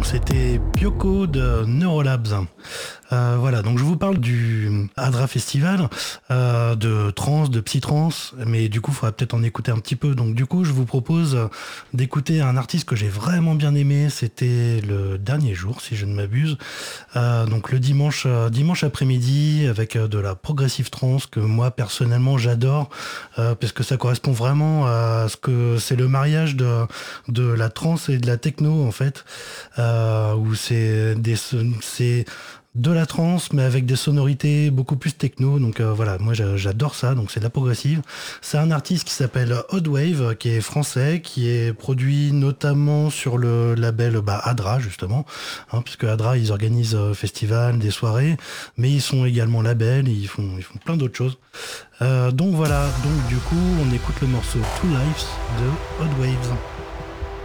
c'était Pyoko de Neurolabs. Voilà, donc je vous parle du Adra Festival, de trance, de psytrance, mais du coup, il faudra peut-être en écouter un petit peu. Donc du coup, je vous propose d'écouter un artiste que j'ai vraiment bien aimé. C'était le dernier jour, si je ne m'abuse. Donc le dimanche après-midi, avec de la progressive trance que moi personnellement j'adore, parce que ça correspond vraiment à ce que c'est le mariage de la trance et de la techno en fait, où c'est de la trance mais avec des sonorités beaucoup plus techno. Donc voilà, moi j'adore ça. Donc c'est de la progressive. C'est un artiste qui s'appelle Odd Wave, qui est français, qui est produit notamment sur le label Adra justement, puisque Adra ils organisent festivals, des soirées, mais ils sont également label et ils font plein d'autres choses. Donc voilà, donc du coup on écoute le morceau Two Lives de Odd Waves.